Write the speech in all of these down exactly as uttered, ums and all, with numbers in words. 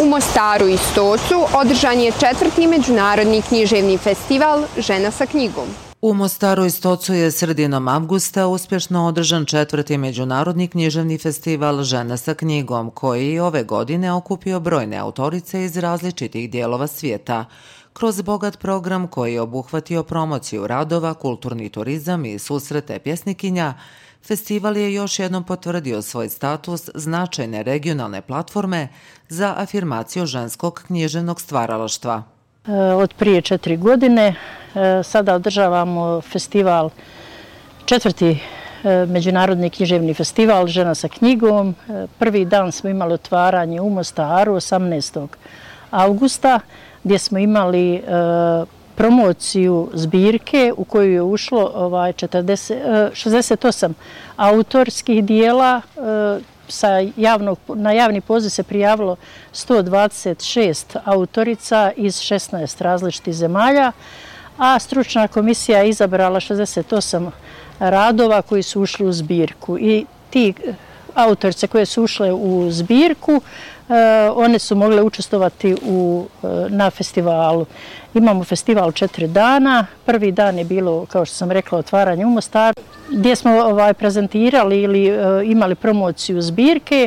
U Mostaru i Stocu održan je četvrti međunarodni književni festival Žena sa knjigom. U Mostaru i Stocu je sredinom avgusta uspješno održan četvrti međunarodni književni festival Žena sa knjigom, koji je ove godine okupio brojne autorice iz različitih dijelova svijeta. Kroz bogat program koji je obuhvatio promociju radova, kulturni turizam i susrete pjesnikinja, festival je još jednom potvrdio svoj status značajne regionalne platforme za afirmaciju ženskog književnog stvaralaštva. Od prije četiri godine sada održavamo festival, četvrti međunarodni književni festival Žena sa knjigom. Prvi dan smo imali otvaranje u Mostaru osamnaestog avgusta gdje smo imali promociju zbirke u koju je ušlo šezdeset osam autorskih dijela. Na javni poziv se prijavilo sto dvadeset šest autorica iz šesnaest različitih zemalja, a stručna komisija je izabrala šezdeset osam radova koji su ušli u zbirku. I ti autorice koje su ušle u zbirku, one su mogle učestvovati na festivalu. Imamo festival četiri dana. Prvi dan je bilo, kao što sam rekla, otvaranje u Mostaru, gdje smo prezentirali ili imali promociju zbirke,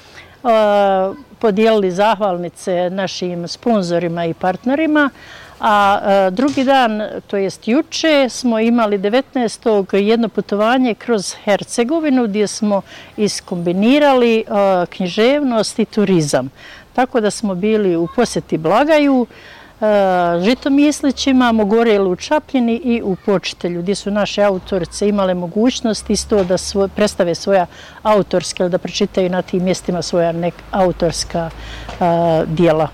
podijelili zahvalnice našim sponzorima i partnerima. A drugi dan, to jest juče, smo imali devetnaestog jedno putovanje kroz Hercegovinu gdje smo iskombinirali književnost i turizam. Tako da smo bili u posjeti Blagaju, Žitomislićima, Mogorelu u Čapljini i u Počitelju, gdje su naše autorice imale mogućnost isto da predstave svoja autorska ili da pročitaju na tim mjestima svoja autorska dijela.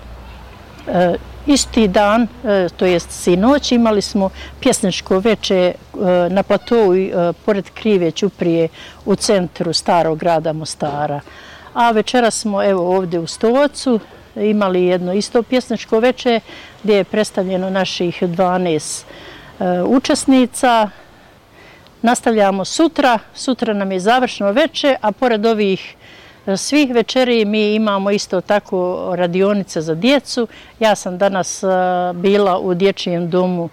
Isti dan, to jest sinoć, imali smo pjesničko veče na platovu pored Krive ćuprije u centru starog grada Mostara. A večera smo evo ovdje u Stocu imali jedno isto pjesničko veče gdje je predstavljeno naših dvanaest učesnica. Nastavljamo sutra, sutra nam je završno veče, a pored ovih svih večeri mi imamo isto tako radionice za djecu. Ja sam danas bila u Dječjem domu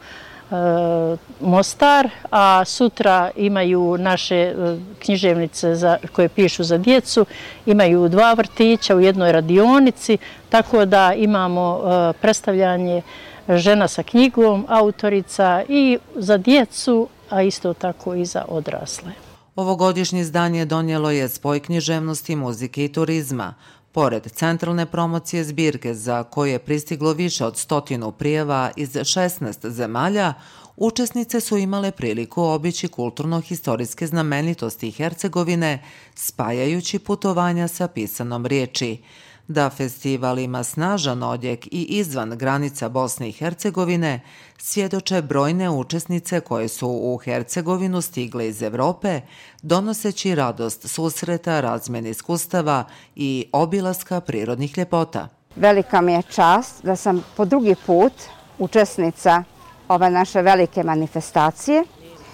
Mostar, a sutra imaju naše književnice koje pišu za djecu, imaju dva vrtića u jednoj radionici, tako da imamo predstavljanje Žena sa knjigom, autorica i za djecu, a isto tako i za odrasle. Ovogodišnje izdanje donijelo je spoj književnosti, muzike i turizma. Pored centralne promocije zbirke za koje je pristiglo više od stotinu prijava iz šesnaest zemalja, učesnice su imale priliku obići kulturno-historijske znamenitosti Hercegovine, spajajući putovanja sa pisanom riječi. Da festival ima snažan odjek i izvan granica Bosne i Hercegovine, svjedoče brojne učesnice koje su u Hercegovinu stigle iz Evrope, donoseći radost susreta, razmjene iskustava i obilaska prirodnih ljepota. Velika mi je čast da sam po drugi put učesnica ove naše velike manifestacije.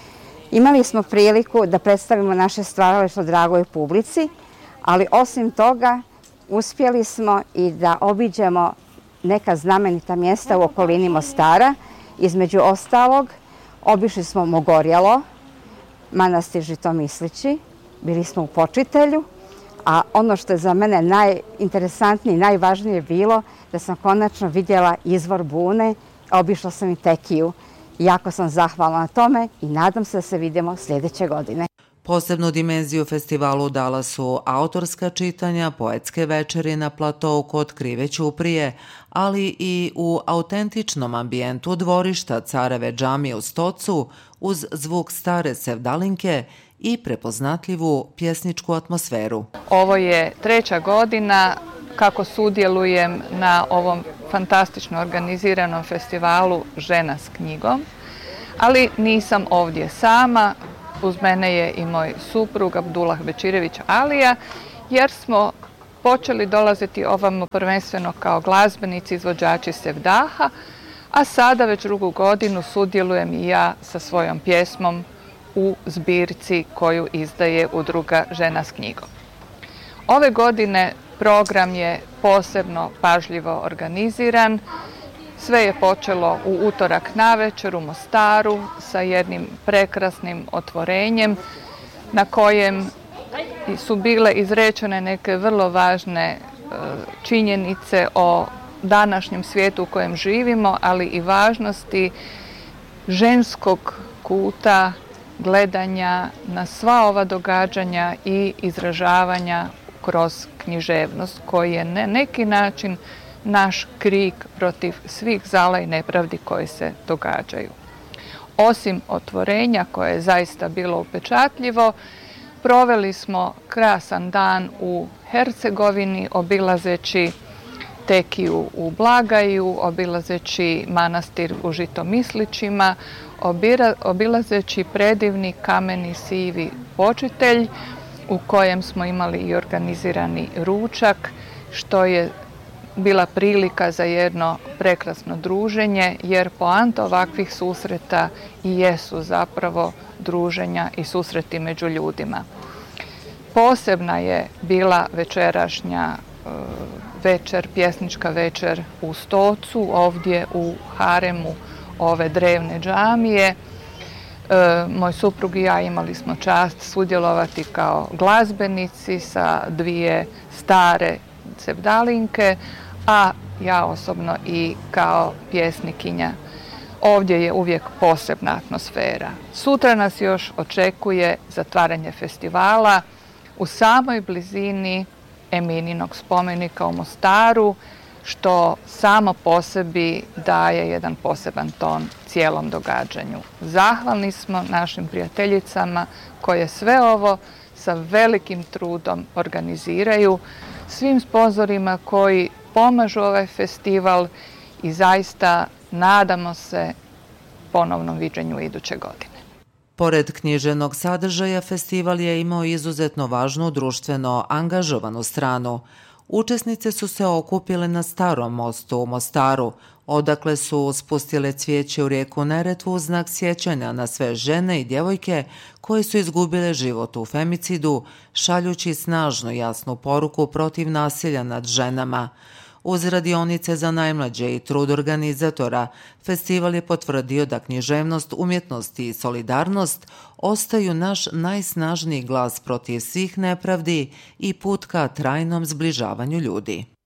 Imali smo priliku da predstavimo naše stvaralaštvo dragoj publici, ali osim toga uspjeli smo i da obiđemo neka znamenita mjesta u okolini Mostara. Između ostalog, obišli smo Mogorjelo, manastir Žitomislići, bili smo u Počitelju, a ono što je za mene najinteresantnije i najvažnije bilo da sam konačno vidjela izvor Bune, obišla sam i Tekiju. Jako sam zahvalna na tome i nadam se da se vidimo sljedeće godine. Posebnu dimenziju festivalu dala su autorska čitanja, poetske večeri na platovu kod Krive ćuprije, ali i u autentičnom ambijentu dvorišta Careve džamije u Stocu uz zvuk stare sevdalinke i prepoznatljivu pjesničku atmosferu. Ovo je treća godina kako sudjelujem na ovom fantastično organiziranom festivalu Žena s knjigom, ali nisam ovdje sama. Uz mene je i moj suprug Abdullah Bečirević Alija, jer smo počeli dolaziti ovamo prvenstveno kao glazbenici, izvođači sevdaha, a sada već drugu godinu sudjelujem i ja sa svojom pjesmom u zbirci koju izdaje udruga Žena s knjigom. Ove godine program je posebno pažljivo organiziran. Sve je počelo u utorak navečer u Mostaru sa jednim prekrasnim otvorenjem na kojem su bile izrečene neke vrlo važne činjenice o današnjem svijetu u kojem živimo, ali i važnosti ženskog kuta gledanja na sva ova događanja i izražavanja kroz književnost, koji je na neki način naš krik protiv svih zala i nepravdi koje se događaju. Osim otvorenja koje je zaista bilo upečatljivo, proveli smo krasan dan u Hercegovini obilazeći Tekiju u Blagaju, obilazeći manastir u Žitomislićima, obilazeći predivni kameni sivi počitelj u kojem smo imali i organizirani ručak, što je bila prilika za jedno prekrasno druženje, jer poanta ovakvih susreta i jesu zapravo druženja i susreti među ljudima. Posebna je bila večerašnja večer, pjesnička večer u Stocu, ovdje u haremu ove drevne džamije. Moj suprug i ja imali smo čast sudjelovati kao glazbenici sa dvije stare sevdalinke, a ja osobno i kao pjesnikinja. Ovdje je uvijek posebna atmosfera. Sutra nas još očekuje zatvaranje festivala u samoj blizini Emininog spomenika u Mostaru, što samo po sebi daje jedan poseban ton cijelom događanju. Zahvalni smo našim prijateljicama koje sve ovo sa velikim trudom organiziraju, svim sponzorima koji pomažu ovaj festival i zaista nadamo se ponovnom viđenju iduće godine. Pored književnog sadržaja, festival je imao izuzetno važnu društveno angažovanu stranu. Učesnice su se okupile na Starom mostu u Mostaru, odakle su spustile cvijeće u rijeku Neretvu u znak sjećanja na sve žene i djevojke koje su izgubile život u femicidu, šaljući snažnu jasnu poruku protiv nasilja nad ženama. Uz radionice za najmlađe i trud organizatora, festival je potvrdio da književnost, umjetnost i solidarnost ostaju naš najsnažniji glas protiv svih nepravdi i put ka trajnom zbližavanju ljudi.